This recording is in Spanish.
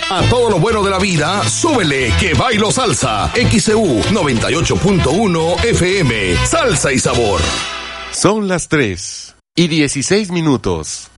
A todo lo bueno de la vida, súbele que bailo salsa. XEU 98.1 FM. Salsa y sabor. Son las 3:16.